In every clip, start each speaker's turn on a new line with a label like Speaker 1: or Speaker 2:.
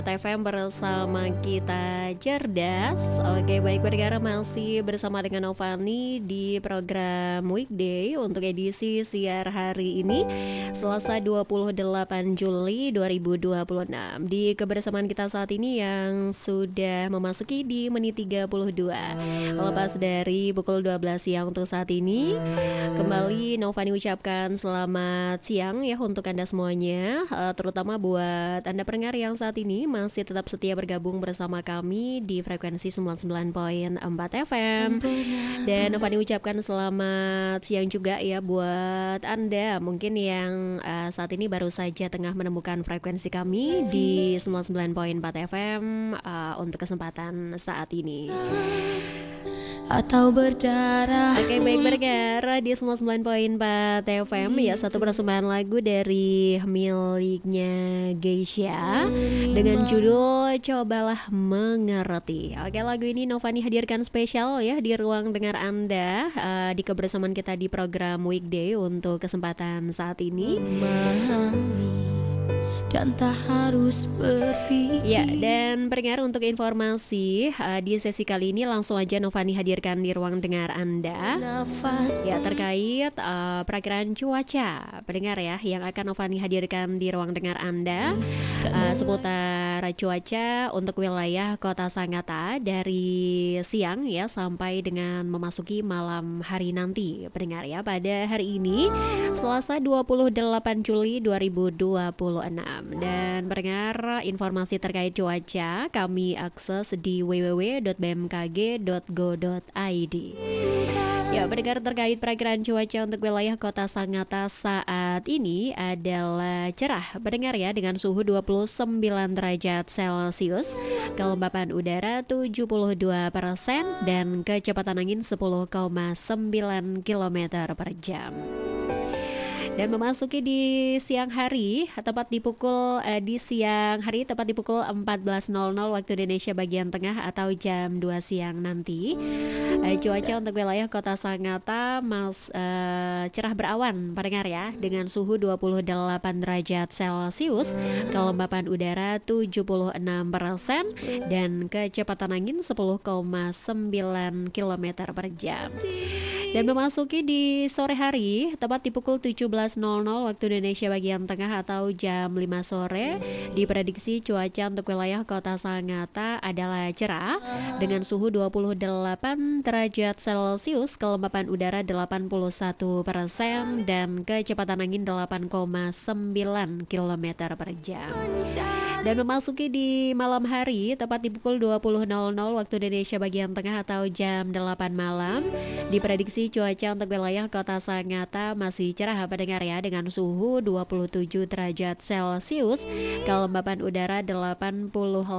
Speaker 1: TFM bersama kita cerdas. Oke, baik pendengar, masih bersama dengan Novani di program Weekday untuk edisi siar hari ini Selasa 28 Juli 2026. Di kebersamaan kita saat ini yang sudah memasuki di menit 32 lepas dari pukul 12 siang untuk saat ini. Kembali Novani ucapkan selamat siang ya untuk Anda semuanya, terutama buat Anda pendengar yang saat ini masih tetap setia bergabung bersama kami di frekuensi 99.4 FM. Dan Novani ucapkan selamat siang juga ya buat Anda mungkin yang saat ini baru saja tengah menemukan frekuensi kami di 99.4 FM untuk kesempatan saat ini.
Speaker 2: Atau berdarah.
Speaker 1: Oke, baik pendengar di 99.4 FM ya, satu persembahan lagu dari miliknya Geisha dengan judul Cobalah Mengerti. Oke, lagu ini Novani hadirkan spesial ya di ruang dengar Anda di kebersamaan kita di program Weekday untuk kesempatan saat ini.
Speaker 2: Dan tak harus berpikir.
Speaker 1: Ya, dan pendengar untuk informasi di sesi kali ini langsung aja Novani hadirkan di ruang dengar Anda ya terkait perakiraan cuaca pendengar ya yang akan Novani hadirkan di ruang dengar Anda seputar cuaca untuk wilayah Kota Sangatta dari siang ya sampai dengan memasuki malam hari nanti pendengar ya pada hari ini Selasa 28 Juli 2026. Dan pendengar, informasi terkait cuaca kami akses di www.bmkg.go.id. Ya, pendengar, terkait perakiraan cuaca untuk wilayah Kota Sangatta saat ini adalah cerah pendengar ya dengan suhu 29 derajat Celcius, kelembapan udara 72% dan kecepatan angin 10,9 km per jam. Dan memasuki di siang hari tepat di pukul 14.00 waktu Indonesia bagian tengah atau jam 2 siang nanti. Cuaca untuk wilayah Kota Sangatta cerah berawan pendengar ya dengan suhu 28 derajat Celcius, kelembapan udara 76% dan kecepatan angin 10,9 km per jam. Dan memasuki di sore hari tepat di pukul 17.00 waktu Indonesia bagian tengah atau jam 5 sore, diprediksi cuaca untuk wilayah Kota Sangatta adalah cerah dengan suhu 28 derajat Celcius, kelembapan udara 81% dan kecepatan angin 8,9 km per jam. Dan memasuki di malam hari tepat di pukul 20.00 waktu Indonesia bagian tengah atau jam 8 malam, diprediksi cuaca untuk wilayah Kota Sangatta masih cerah pendengar ya dengan suhu 27 derajat Celcius, kelembapan udara 85%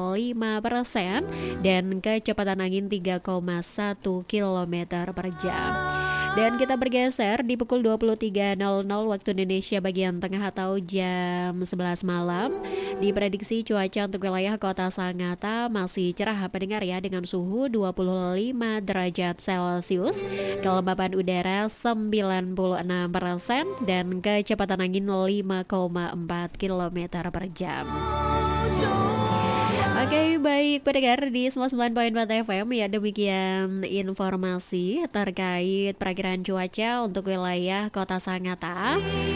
Speaker 1: dan kecepatan angin 3,1 km per jam. Dan kita bergeser di pukul 23.00 waktu Indonesia bagian tengah atau jam 11 malam, diprediksi cuaca untuk wilayah Kota Sangatta masih cerah pendengar ya dengan suhu 25 derajat Celcius, kelembapan udara 96% dan kecepatan angin 5,4 km per jam. Oke, baik pendengar di 99.4 FM ya, demikian informasi terkait perakiraan cuaca untuk wilayah Kota Sangatta.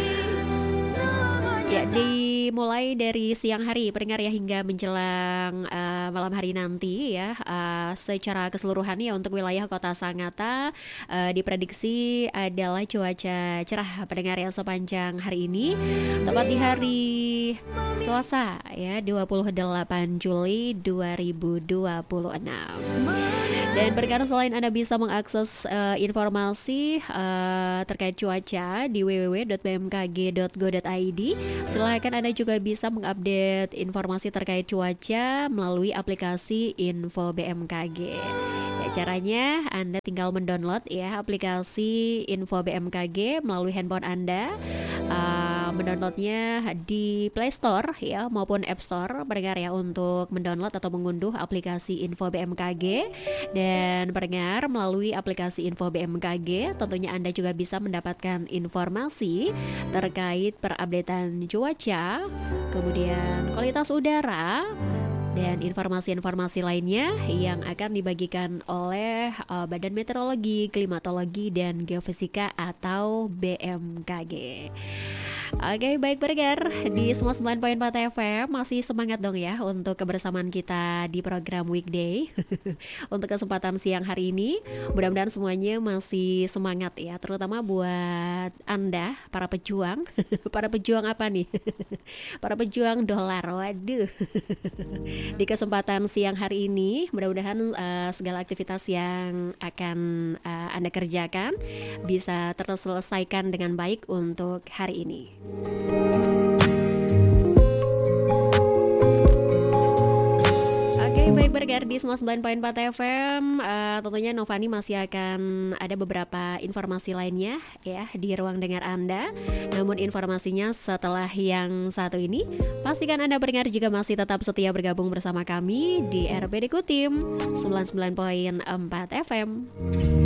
Speaker 1: Ya, dimulai dari siang hari pendengar ya hingga menjelang malam hari nanti ya, secara keseluruhan ya untuk wilayah Kota Sangatta diprediksi adalah cuaca cerah pendengar ya sepanjang hari ini tepat di hari Selasa ya 28 Juli 2026. Dan pendengar, selain Anda bisa mengakses informasi terkait cuaca di www.bmkg.go.id, silakan Anda juga bisa mengupdate informasi terkait cuaca melalui aplikasi Info BMKG. Ya, caranya Anda tinggal mendownload ya aplikasi Info BMKG melalui handphone Anda. Mendownloadnya di Play Store ya maupun App Store pendengar ya untuk mendownload atau mengunduh aplikasi Info BMKG. Dan pendengar, melalui aplikasi Info BMKG tentunya Anda juga bisa mendapatkan informasi terkait perupdatean cuaca, kemudian kualitas udara, dan informasi-informasi lainnya yang akan dibagikan oleh Badan Meteorologi, Klimatologi, dan Geofisika atau BMKG. Oke, baik pendengar di 99.4 FM, masih semangat dong ya untuk kebersamaan kita di program Weekday. Untuk kesempatan siang hari ini, mudah-mudahan semuanya masih semangat ya, terutama buat Anda para pejuang. Para pejuang apa nih? Para pejuang dolar. Waduh. Di kesempatan siang hari ini, mudah-mudahan segala aktivitas yang akan Anda kerjakan bisa terselesaikan dengan baik untuk hari ini. Oke, baik pendengar di 99.4 FM, tentunya Novani masih akan ada beberapa informasi lainnya ya di ruang dengar Anda. Namun informasinya setelah yang satu ini, pastikan Anda pendengar juga masih tetap setia bergabung bersama kami di RPD Kutim 99.4 FM.